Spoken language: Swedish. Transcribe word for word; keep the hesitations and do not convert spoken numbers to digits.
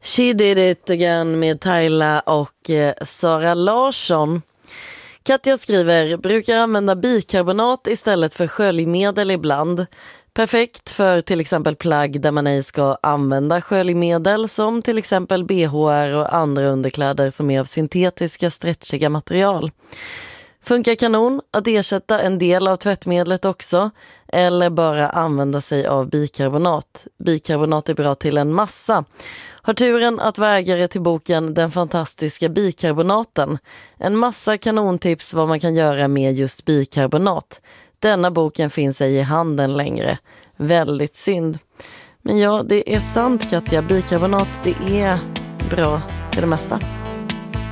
She Did It Again med Tyla och eh, Sara Larsson. Katja skriver, brukar använda bikarbonat istället för sköljmedel ibland. Perfekt för till exempel plagg där man ej ska använda sköljmedel, som till exempel B H R och andra underkläder som är av syntetiska stretchiga material. Funkar kanon att ersätta en del av tvättmedlet också, eller bara använda sig av bikarbonat. Bikarbonat är bra till en massa. Har turen att vara ägare till boken Den fantastiska bikarbonaten. En massa kanontips vad man kan göra med just bikarbonat. Denna boken finns ej i handeln längre. Väldigt synd. Men ja, det är sant Katja, bikarbonat det är bra för det mesta.